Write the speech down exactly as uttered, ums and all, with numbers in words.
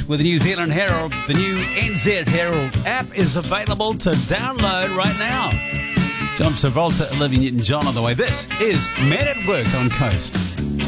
with the New Zealand Herald. The new N Z Herald app is available to download right now. John Travolta, Olivia Newton-John on the way. This is Men at Work on Coast.